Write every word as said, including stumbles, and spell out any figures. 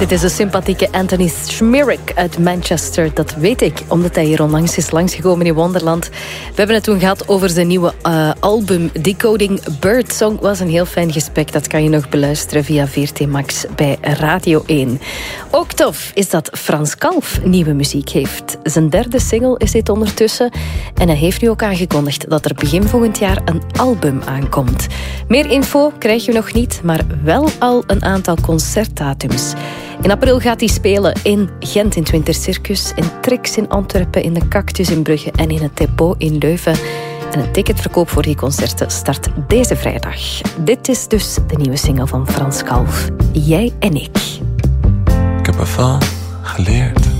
Dit is de sympathieke Anthony Schmierek uit Manchester. Dat weet ik, omdat hij hier onlangs is langsgekomen in Wonderland. We hebben het toen gehad over zijn nieuwe uh, album Decoding Birdsong. Was een heel fijn gesprek. Dat kan je nog beluisteren via V R T Max bij Radio één. Ook tof is dat Frans Kalf nieuwe muziek heeft. Zijn derde single is dit ondertussen. En hij heeft nu ook aangekondigd dat er begin volgend jaar een album aankomt. Meer info krijg je nog niet, maar wel al een aantal concertdatums. In april gaat hij spelen in Gent in het Wintercircus, in Trix in Antwerpen, in de Cactus in Brugge en in het Depot in Leuven. En het ticketverkoop voor die concerten start deze vrijdag. Dit is dus de nieuwe single van Frans Kalf, Jij en ik. Ik heb ervan geleerd.